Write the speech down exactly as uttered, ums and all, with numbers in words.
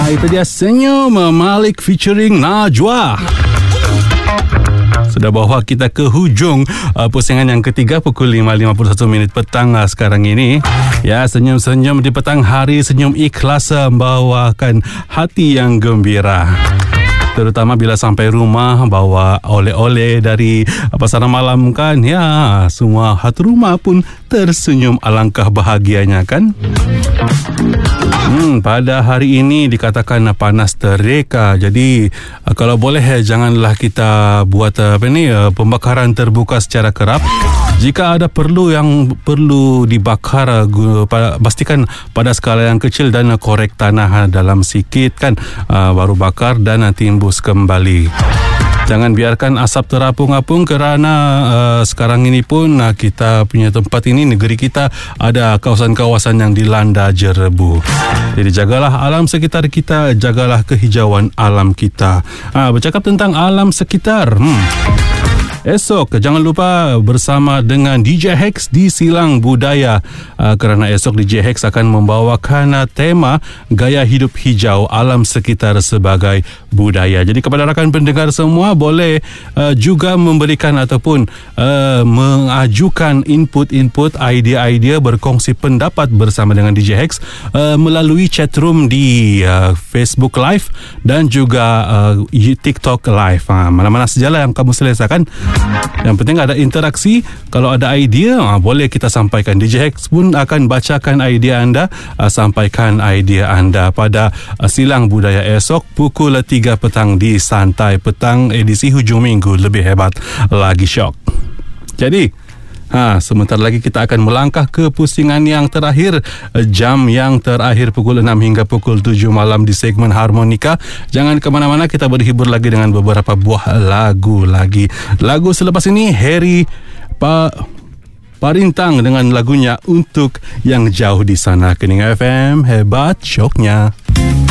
Itu dia Senyum Malik featuring Najwa. Sudah bawa kita ke hujung uh, pusingan yang ketiga pukul lima lima puluh satu minit petang uh, sekarang ini. Ya, senyum-senyum di petang hari, senyum ikhlas membawakan hati yang gembira. Terutama bila sampai rumah bawa oleh-oleh dari pasaran malam kan. Ya, semua hati rumah pun tersenyum, alangkah bahagianya kan. Hmm, pada hari ini dikatakan panas terika. Jadi kalau boleh janganlah kita buat apa ni pembakaran terbuka secara kerap. Jika ada perlu yang perlu dibakar, pastikan pada skala yang kecil dan korek tanah dalam sikit kan, baru bakar dan timbus kembali. Jangan biarkan asap terapung-apung kerana uh, sekarang ini pun uh, kita punya tempat ini, negeri kita ada kawasan-kawasan yang dilanda jerebu. Jadi jagalah alam sekitar kita, jagalah kehijauan alam kita. Uh, bercakap tentang alam sekitar, hmm. esok jangan lupa bersama dengan D J Hex di Silang Budaya, uh, kerana esok D J Hex akan membawakan uh, tema gaya hidup hijau alam sekitar sebagai budaya. Jadi kepada rakan pendengar semua boleh uh, juga memberikan ataupun uh, mengajukan input-input, idea-idea, berkongsi pendapat bersama dengan D J Hex uh, melalui chatroom di uh, Facebook Live dan juga uh, TikTok Live. Uh, mana-mana sajalah yang kamu selesakan. Yang penting ada interaksi. Kalau ada idea, uh, boleh kita sampaikan. D J Hex pun akan bacakan idea anda, uh, sampaikan idea anda pada uh, Silang Budaya esok pukul tiga petang di Santai Petang edisi hujung minggu. Lebih hebat lagi, syok. Jadi ha, sebentar lagi kita akan melangkah ke pusingan yang terakhir, jam yang terakhir pukul enam hingga pukul tujuh malam di segmen Harmonika. Jangan ke mana-mana, kita berhibur lagi dengan beberapa buah lagu lagi. Lagu selepas ini Harry Pa Parintang dengan lagunya Untuk Yang Jauh di Sana. Kening F M, hebat syoknya.